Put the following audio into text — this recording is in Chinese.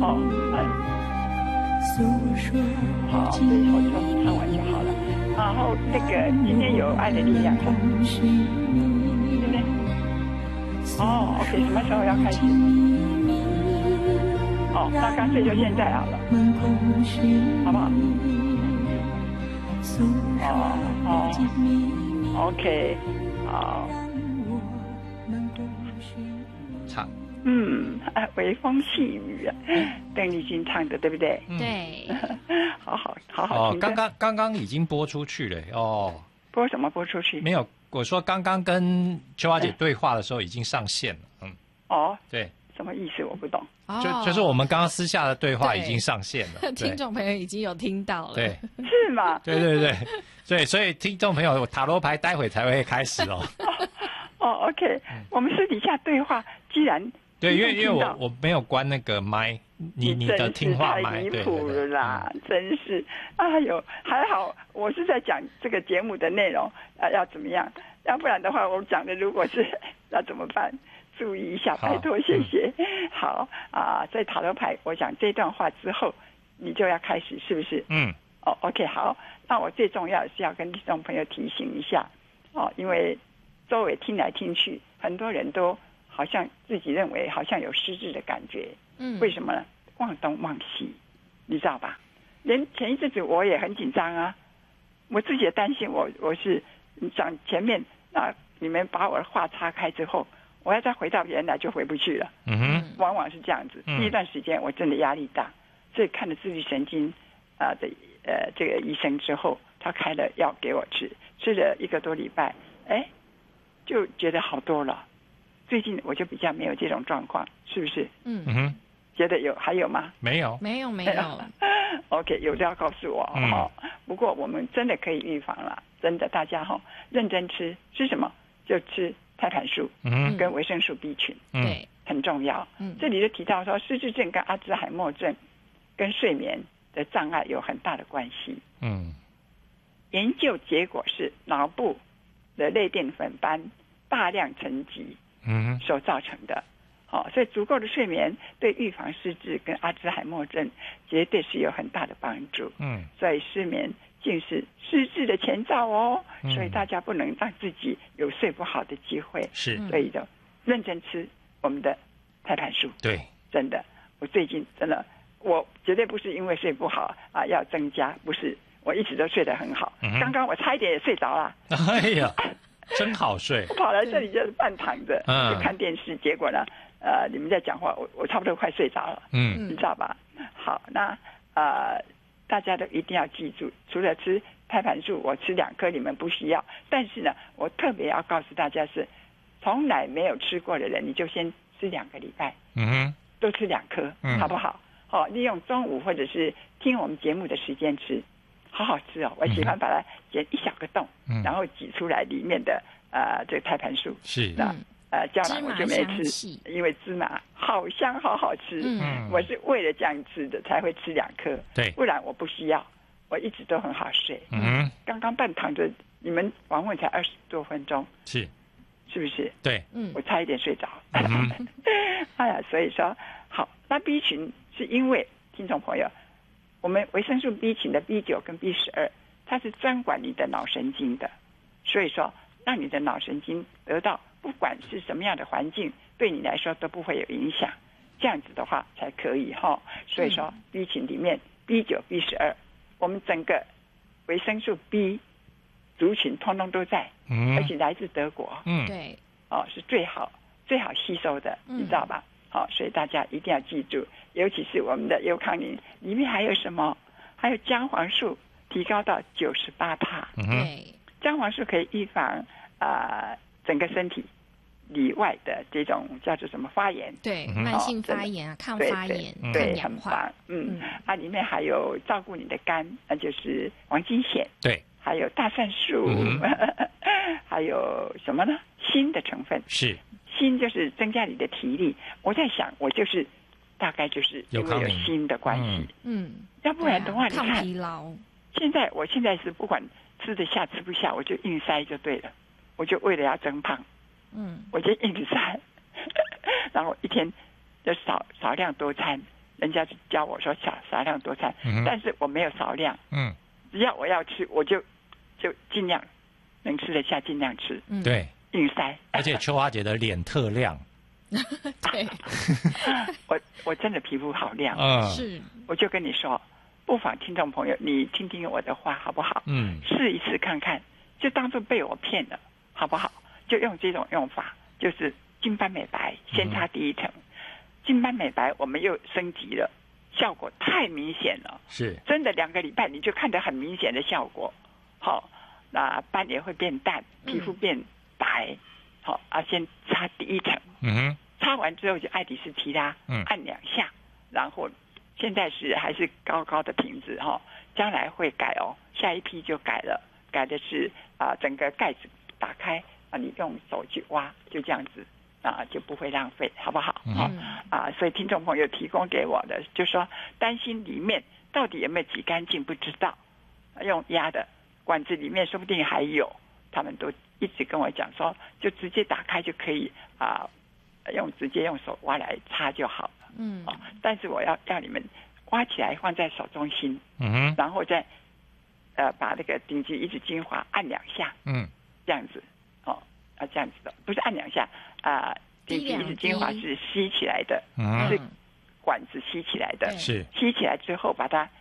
哦，好，这一首就唱完就好了。然后那个今天有爱的力量，对不对？哦 ，OK， 什么时候要开始？哦，那干脆就现在好了，好不好？OK， 好。 唱。 微风细雨啊，邓丽君唱的，对不对？ 对。 好好听。 刚刚已经播出去了哦。 播什么播出去？ 没有，我说刚刚跟秋华姐对话的时候已经上线了。 哦，对，什么意思我不懂。 就是我们刚刚私下的对话已经上线了， 听众朋友已经有听到了。 对，是吗？ 对，所以听众朋友塔罗牌待会才会开始哦。 OK， 我们私底下对话，既然对，因为我没有关那个麦，你的听话麦， 太离谱了啦，真是，哎呦，还好我是在讲这个节目的内容要怎么样，要不然的话我讲的如果是要怎么办？注意一下，拜托，谢谢。好在塔罗牌，我讲这段话之后，你就要开始，是不是？OK， 好。那我最重要的是要跟听众朋友提醒一下因为周围听来听去，很多人都好像自己认为好像有失智的感觉。为什么呢？忘东忘西，你知道吧？连前一阵子我也很紧张啊，我自己也担心我是讲前面你们把我的话岔开之后，我要再回到原来就回不去了。往往是这样子。第一段时间我真的压力大，所以看了自律神经的这个医生之后，他开了药给我吃了1个多礼拜，就觉得好多了。最近我就比较没有这种状况，是不是？觉得还有吗？ 没有。 OK， 有料告诉我不过我们真的可以预防了，真的，大家认真吃什么就吃胎盘素跟维生素 B 群， 对， 很重要。这里就提到说，失智症跟阿兹海默症跟睡眠的障碍有很大的关系。研究结果是脑部的类淀粉斑大量沉积所造成的。所以足够的睡眠对预防失智跟阿兹海默症绝对是有很大的帮助。所以失眠竟是失智的前兆哦。所以大家不能让自己有睡不好的机会。 是， 所以就认真吃我们的胎盘素。 对， 真的，我最近真的，我绝对不是因为睡不好要增加，不是，我一直都睡得很好。刚刚我差一点也睡着了。 哎呀，真好睡。 我跑来这里就是半躺着就看电视，结果呢你们在讲话，我差不多快睡着了。你知道吧？好，那大家都一定要记住，除了吃胎盘素，我吃2颗你们不需要，但是呢，我特别要告诉大家是，从来没有吃过的人，你就先吃2个礼拜，都吃2颗，好不好？利用中午或者是听我们节目的时间吃，好好吃哦。我喜欢把它剪一小个洞，然后挤出来里面的这个胎盘素。 是的。胶囊我就没吃，因为芝麻好香，好好吃。我是为了这样吃的才会吃2颗， 对， 不然我不需要。我一直都很好睡。刚刚半躺着，你们访问才20多分钟，是不是？ 对， 我差一点睡着。哎呀，所以说好，那 B 群是因为听众朋友，我们维生素 B 群的 B9跟 B12，它是专管你的脑神经的，所以说让你的脑神经得到。不管是什么样的环境，对你来说都不会有影响，这样子的话才可以所以说 B 群里面 B9、B12，我们整个维生素 B 族群通通都在，而且来自德国， 对， 是最好吸收的，你知道吧？所以大家一定要记住，尤其是我们的优康宁里面还有什么？还有姜黄素提高到98%， 对， 姜黄素可以预防整个身体里外的这种叫做什么发炎？ 对，慢性发炎抗发炎， 对，很棒。里面还有照顾你的肝，那就是黄金烯，对，还有大蒜素，还有什么呢？锌的成分是锌，就是增加你的体力。我在想，我就是大概就是因为有锌的关系，要不然的话，你看抗疲劳。 我现在是不管吃得下吃不下，我就硬塞就对了。我就为了要增胖，我就硬塞，然后一天就少量多餐， 人家教我说少量多餐，但是我没有少量，只要我要吃，我就尽量能吃得下，尽量吃， 对， 硬塞。 而且秋花姐的脸特亮， 对， 我真的皮肤好亮， 是， 我就跟你说，不妨听众朋友，你听听我的话好不好？试一试看看，就当作被我骗了，好不好？就用这种用法，就是金斑美白先擦第一层。金斑美白我们又升级了，效果太明显了， 是真的2个礼拜你就看得很明显的效果。好，那斑也会变淡，皮肤变白。好先擦第一层，擦完之后就爱迪斯提拉，按2下，然后现在还是高高的瓶子将来会改下一批就改了，改的是整个盖子打开你用手去挖，就这样子。就不会浪费，好不好？所以听众朋友提供给我的，就说担心里面到底有没有洗干净，不知道，用压的管子里面说不定还有，他们都一直跟我讲说，就直接打开就可以直接用手挖来擦就好了。但是我要你们挖起来放在手中心，然后再把那个顶级一指精华按2下，这样子。这样子的，不是按2下顶级一指精华是吸起来的，是管子吸起来的， 是吸起来之后把它